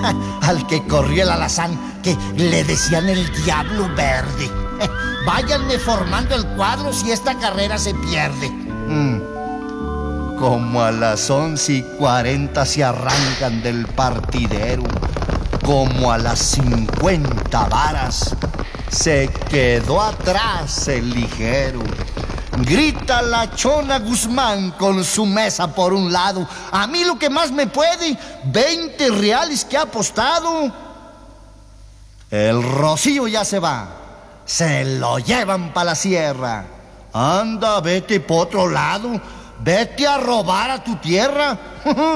al que corrió el alazán, que le decían el Diablo Verde. Váyanme formando el cuadro si esta carrera se pierde. Como a las 11:40 se arrancan del partidero, como a las 50 varas se quedó atrás el ligero. Grita la Chona Guzmán con su mesa por un lado: a mí lo que más me puede, 20 reales que ha apostado. El Rocío ya se va, se lo llevan para la sierra. Anda, vete por otro lado, vete a robar a tu tierra.